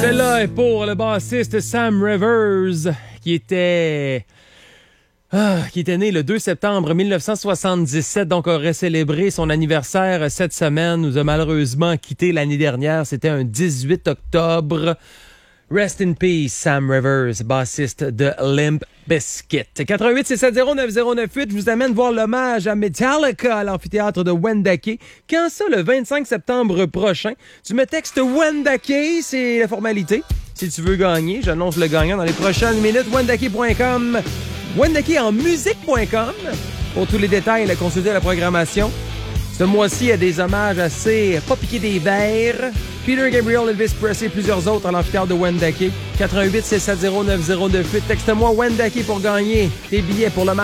Celle-là est pour le bassiste Sam Rivers, qui était né le 2 septembre 1977, donc aurait célébré son anniversaire cette semaine. Nous a malheureusement quitté l'année dernière. C'était un 18 octobre. Rest in peace, Sam Rivers, bassiste de Limp Bizkit. 88-670-9098, je vous amène voir l'hommage à Metallica à l'amphithéâtre de Wendake. Quand ça, le 25 septembre prochain? Tu me textes Wendake, c'est la formalité. Si tu veux gagner, j'annonce le gagnant dans les prochaines minutes. Wendake.com, Wendake en musique.com. Pour tous les détails, consultez la programmation. Ce mois-ci, il y a des hommages assez pas piqués des verres. Peter Gabriel, Elvis Presley et plusieurs autres à l'amphithéâtre de Wendake. 88-670-9098. Texte-moi Wendake pour gagner tes billets pour l'hommage